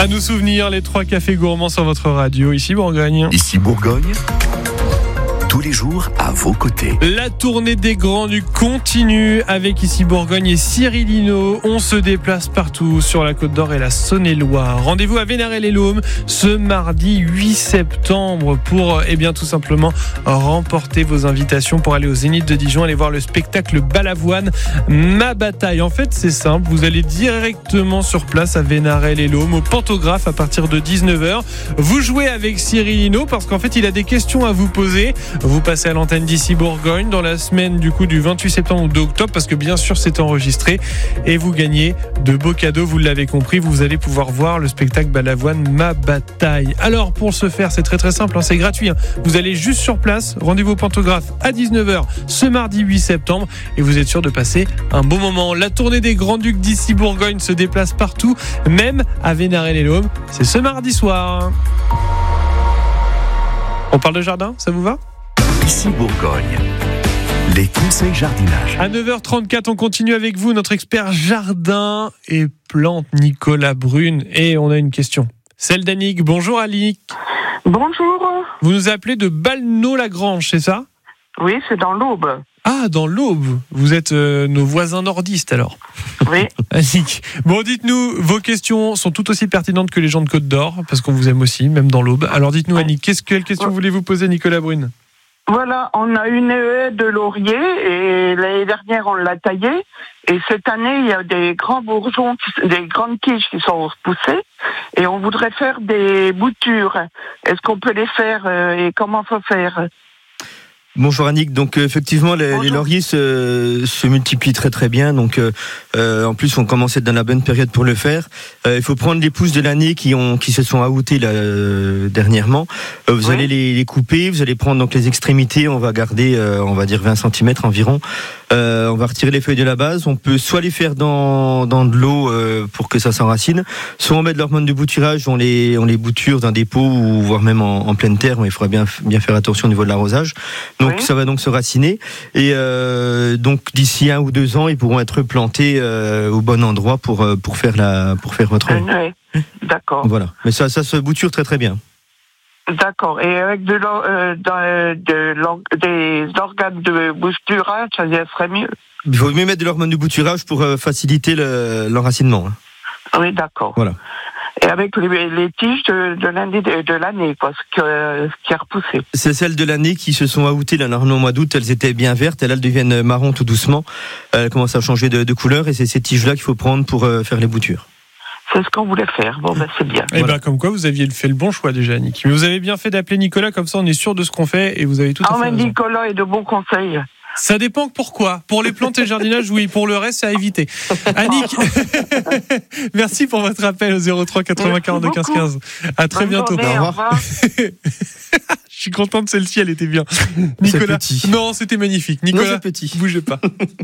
À nous souvenir, les 3 cafés gourmands sur votre radio, ici Bourgogne. Ici Bourgogne, tous les jours à vos côtés. La tournée des Grands-Ducs continue avec ici Bourgogne et Cyril Hinault. On se déplace partout sur la Côte d'Or et la Saône-et-Loire. Rendez-vous à Vénarel-les-Laumes ce mardi 8 septembre pour tout simplement remporter vos invitations pour aller au Zénith de Dijon, aller voir le spectacle Balavoine, Ma Bataille. En fait, c'est simple, vous allez directement sur place à Vénarel-les-Laumes au Pantographe à partir de 19h. Vous jouez avec Cyril Hinault parce qu'en fait, il a des questions à vous poser. Vous passez à l'antenne d'ici Bourgogne dans la semaine du 28 septembre ou 2 octobre parce que bien sûr c'est enregistré et vous gagnez de beaux cadeaux, vous l'avez compris, vous allez pouvoir voir le spectacle Balavoine Ma Bataille. Alors pour ce faire c'est très simple, c'est gratuit. Vous allez juste sur place, rendez-vous au Pantographe à 19h ce mardi 8 septembre et vous êtes sûr de passer un bon moment. La tournée des Grands-Ducs d'ici Bourgogne se déplace partout, même à Vénarel-les-Laumes. C'est ce mardi soir. On parle de jardin, ça vous va ? Ici Bourgogne, les conseils jardinage. À 9h34, on continue avec vous, notre expert jardin et plantes Nicolas Brune. Et on a une question, celle d'Annick. Bonjour Annick. Bonjour. Vous nous appelez de Balneau-la-Grange, c'est ça ? Oui, c'est dans l'Aube. Ah, dans l'Aube. Vous êtes nos voisins nordistes alors. Oui. Annick. Bon, dites-nous, vos questions sont tout aussi pertinentes que les gens de Côte d'Or, parce qu'on vous aime aussi, même dans l'Aube. Alors dites-nous Annick, quelle question voulez-vous poser Nicolas Brune ? Voilà, on a une haie de laurier et l'année dernière on l'a taillée et cette année il y a des grands bourgeons, des grandes tiges qui sont repoussées et on voudrait faire des boutures. Est-ce qu'on peut les faire et comment faut faire ? Bonjour Annick, donc effectivement les lauriers se multiplient très bien, donc en plus on commence à être dans la bonne période pour le faire. Il faut prendre les pousses de l'année qui se sont outées là, dernièrement. Vous allez les couper, vous allez prendre donc les extrémités, on va garder on va dire 20 cm environ. On va retirer les feuilles de la base, on peut soit les faire dans de l'eau pour que ça s'enracine, soit on met de l'hormone de bouturage, on les bouture dans des pots ou voire même en pleine terre, mais il faudra bien faire attention au niveau de l'arrosage. Donc ça va donc se raciner et donc d'ici 1 ou 2 ans ils pourront être plantés au bon endroit pour faire votre eau. Oui, d'accord. Voilà, mais ça se bouture très bien. D'accord. Et avec des organes de bouturage, ça serait mieux. Il vaut mieux mettre de l'hormone de bouturage pour faciliter l'enracinement. Oui, d'accord. Voilà. Et avec les tiges de l'année, quoi, ce qui a repoussé. C'est celles de l'année qui se sont outées là, normalement au mois d'août, elles étaient bien vertes, et là elles deviennent marron tout doucement. Elles commencent à changer de couleur et c'est ces tiges-là qu'il faut prendre pour faire les boutures. C'est ce qu'on voulait faire. Bon, c'est bien. Et comme quoi vous aviez fait le bon choix déjà, Annick. Mais vous avez bien fait d'appeler Nicolas, comme ça on est sûr de ce qu'on fait et vous avez tout à fait raison. Nicolas est de bons conseils. Ça dépend pourquoi. Pour les plantes et le jardinage, oui. Pour le reste, c'est à éviter. Annick, merci pour votre appel au 03 80 42 15 15. À très bientôt. Journée, au revoir. Je suis content de celle-ci, elle était bien. Nicolas. C'est petit. Non, c'était magnifique. Nicolas, c'est petit. Bougez pas.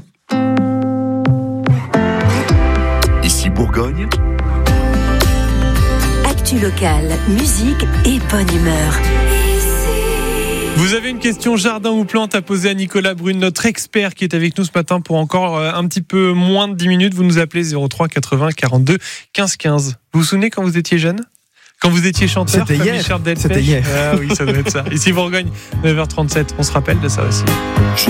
Ici Bourgogne, Actu locale, musique et bonne humeur. Vous avez une question jardin ou plante à poser à Nicolas Brune, notre expert qui est avec nous ce matin pour encore un petit peu moins de 10 minutes. Vous nous appelez 03 80 42 15 15. Vous vous souvenez quand vous étiez jeune ? Quand vous étiez chanteur, C'était hier. C'était hier. Ah oui, ça doit être ça. Ici Bourgogne, 9h37. On se rappelle de ça aussi.